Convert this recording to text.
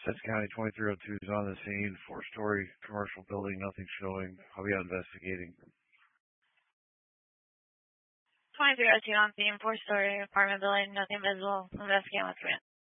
Sets County 2302 is on the scene. 4-story commercial building, nothing showing. I'll be out investigating. 2302 on scene, 4-story apartment building, nothing visible. Investigating with command.